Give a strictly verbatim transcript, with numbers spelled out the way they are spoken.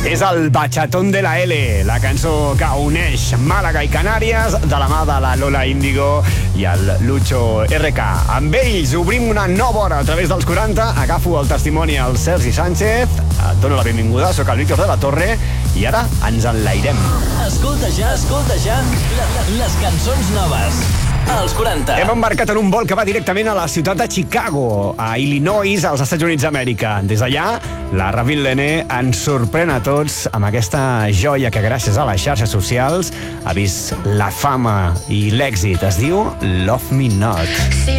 és el Bachatón de la L, la cançó que uneix Màlaga i Canàries de la mà de la Lola Índigo i el Lucho erre ca. Amb ells obrim una nova hora a través dels quaranta. Agafo el testimoni al Sergi Sánchez, et dono la benvinguda, sóc el Víctor de la Torre i ara ens enlairem. Escolta ja, escolta ja les cançons noves als quaranta. Hem embarcat en un vol que va directament a la ciutat de Chicago, a Illinois, als Estats Units d'Amèrica. Des d'allà, la Ravil Lené ens sorprèn a tots amb aquesta joia que gràcies a les xarxes socials ha vist la fama i l'èxit. Es diu Love Me Not.